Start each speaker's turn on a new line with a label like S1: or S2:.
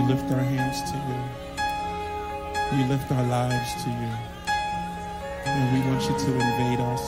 S1: lift our hands to you. We lift our lives to you. And we want you to invade us.